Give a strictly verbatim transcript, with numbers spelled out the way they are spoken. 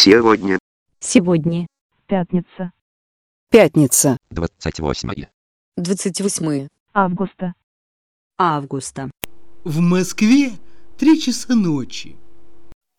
Сегодня. Сегодня. Пятница. Пятница. двадцать восьмое. двадцать восьмое Августа. августа. В Москве три часа ночи.